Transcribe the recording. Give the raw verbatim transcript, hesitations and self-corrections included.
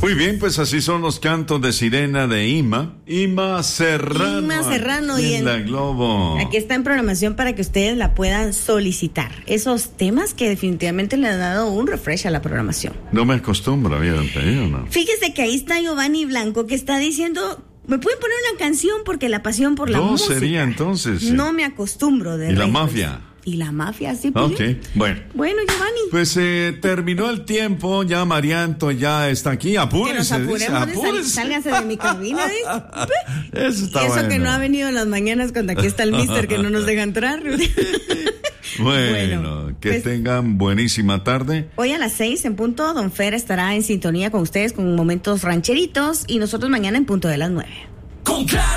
Muy bien, pues así son los cantos de sirena de Ima. Ima Serrano. Ima Serrano. En y en, la Globo. Aquí está en programación para que ustedes la puedan solicitar. Esos temas que definitivamente le han dado un refresh a la programación. No me acostumbro, había pedido, ¿no? Fíjese que ahí está Giovanni Blanco que está diciendo... ¿Me pueden poner una canción? Porque la pasión por la Dos música. sería entonces. Sí. No me acostumbro de ¿Y la rey, mafia? Pues. Y la mafia, sí, pues. Ok, bueno. Bueno, Giovanni. Pues eh, terminó el tiempo, ya Marianto ya está aquí. Apúrese, que nos dice, apuremos, apúrese. Sal, sálgase de mi cabina. ¿eh? Eso está y eso bueno. que no ha venido en las mañanas cuando aquí está el mister que no nos deja entrar. Bueno, Bueno, que pues, tengan buenísima tarde. Hoy a las seis en punto, Don Fer estará en sintonía con ustedes con momentos rancheritos y nosotros mañana en punto de las nueve.